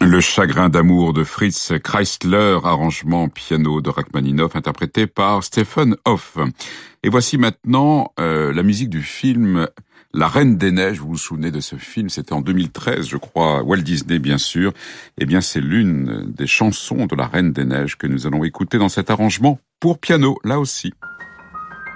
Le chagrin d'amour de Fritz Kreisler, arrangement piano de Rachmaninoff, interprété par Stephen Hoff. Et voici maintenant la musique du film La Reine des Neiges. Vous vous souvenez de ce film? C'était en 2013, je crois, Walt Disney bien sûr. Eh bien, c'est l'une des chansons de La Reine des Neiges que nous allons écouter dans cet arrangement pour piano, là aussi.